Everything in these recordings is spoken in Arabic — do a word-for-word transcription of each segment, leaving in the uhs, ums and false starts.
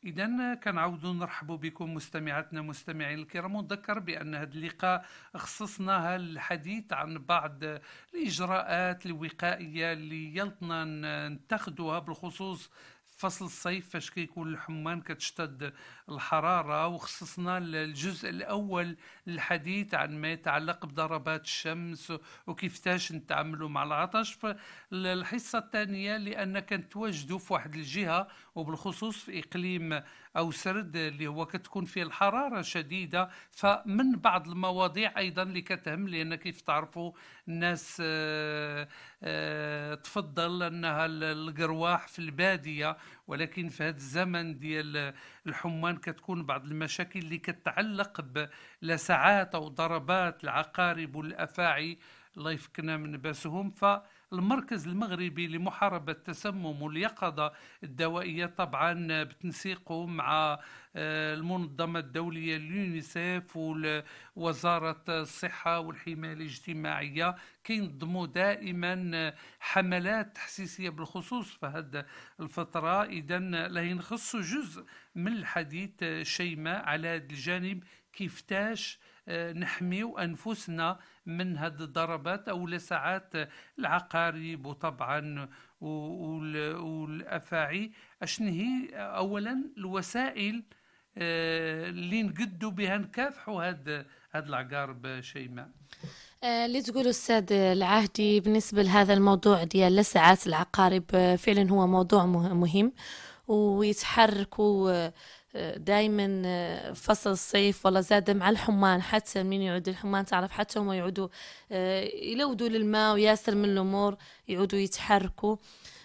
إذا كنعاودوا نرحبوا بكم مستمعاتنا مستمعين الكرام، ونذكر بأن هذا اللقاء خصصناها للحديث عن بعض الإجراءات الوقائية اللي يلطنا نتخذوها، بالخصوص فصل الصيف فاش كيكون الحمان كتشتد الحرارة. وخصصنا الجزء الأول للحديث عن ما يتعلق بضربات الشمس وكيفتاش نتعاملوا مع العطش. فالحصة الثانية لأن كنتواجدوا في واحد الجهة وبالخصوص في إقليم أو سرد اللي هو كتكون فيه الحرارة شديدة، فمن بعض المواضيع أيضا اللي كتهم، لأن كيف تعرفوا الناس آه، آه، تفضل أنها القرواح في البادية، ولكن في هذا الزمن ديال الحمان كتكون بعض المشاكل اللي كتعلق بلسعات أو ضربات العقارب والأفاعي، الله يفكنا من باسهم. فالمركز المغربي لمحاربة التسمم واليقظة الدوائية طبعا بتنسيقه مع المنظمة الدولية اليونيسيف ووزارة الصحة والحماية الاجتماعية كينظموا دائما حملات تحسيسية بالخصوص في هذه الفترة. إذا له نخص جزء من الحديث شيماء على هذا الجانب، كيفتاش نحميو أنفسنا من هذه الضربات أو لسعات العقارب وطبعا والأفاعي. أشن هي أولا الوسائل اللي نقدوا بها نكافحوا هاد هاد العقارب شيماء؟ اللي تقول أستاذ العهدي بالنسبة لهذا الموضوع ديال لسعات العقارب، فعلا هو موضوع مهم ويتحركوا دائما فصل الصيف، ولا زاد مع الحمان حتى من يعود الحمان تعرف حتى هم يعودوا يلودوا للماء وياسر من الأمور يعودوا يتحركوا.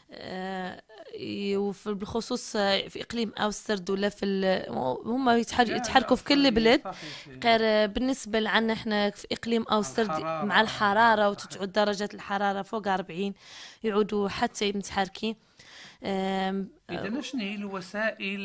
وفي بالخصوص في إقليم أوسرد ولا في هم يتحركوا في كل بلد، غير بالنسبة لنا إحنا في إقليم أوسرد مع الحرارة وتتعود درجة الحرارة فوق أربعين يعودوا حتى متحركين. إذا شنو هي الوسائل